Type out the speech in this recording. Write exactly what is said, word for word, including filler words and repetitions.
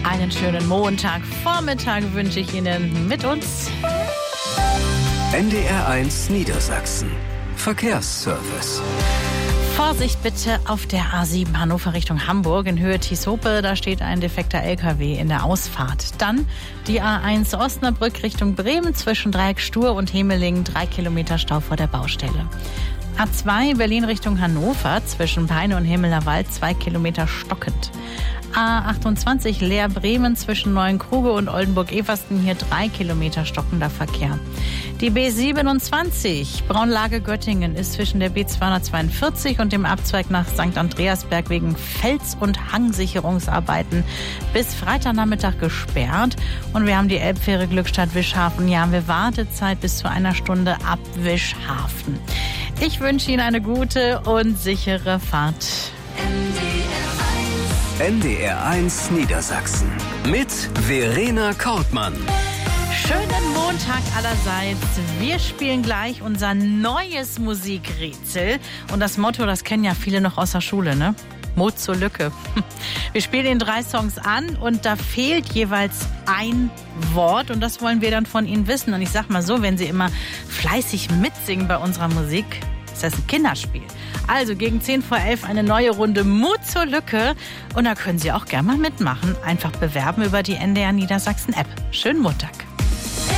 Einen schönen Montagvormittag wünsche ich Ihnen mit uns. N D R eins Niedersachsen. Verkehrsservice. Vorsicht bitte auf der A sieben Hannover Richtung Hamburg in Höhe Tieshope. Da steht ein defekter L K W in der Ausfahrt. Dann die A eins Osnabrück Richtung Bremen zwischen Dreieck Stur und Hemelingen. Drei Kilometer Stau vor der Baustelle. A zwei Berlin Richtung Hannover zwischen Peine und Himmelerwald. Zwei Kilometer stockend. A achtundzwanzig Leer Bremen zwischen Neuenkruge und Oldenburg-Eversten. Hier drei Kilometer stockender Verkehr. Die B siebenundzwanzig Braunlage Göttingen ist zwischen der B zweihundertzweiundvierzig und dem Abzweig nach Sankt Andreasberg wegen Fels- und Hangsicherungsarbeiten bis Freitagnachmittag gesperrt. Und wir haben die Elbfähre Glückstadt-Wischhafen. Hier haben wir Wartezeit bis zu einer Stunde ab Wischhafen. Ich wünsche Ihnen eine gute und sichere Fahrt. N D R eins Niedersachsen mit Verena Kortmann. Schönen Montag allerseits. Wir spielen gleich unser neues Musikrätsel. Und das Motto, das kennen ja viele noch aus der Schule, ne? Mut zur Lücke. Wir spielen den drei Songs an und da fehlt jeweils ein Wort. Und das wollen wir dann von Ihnen wissen. Und ich sag mal so, wenn Sie immer fleißig mitsingen bei unserer Musik, ist das ein Kinderspiel. Also gegen zehn vor elf eine neue Runde Mut zur Lücke. Und da können Sie auch gerne mal mitmachen. Einfach bewerben über die N D R Niedersachsen App. Schönen Montag.